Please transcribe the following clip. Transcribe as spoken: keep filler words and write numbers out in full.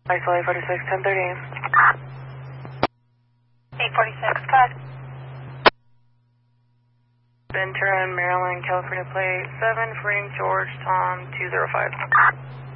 Isolate forty-six, ten thirty. eight forty-six, cut. Ventura, Maryland, California plate seven, Frank George Tom two zero five.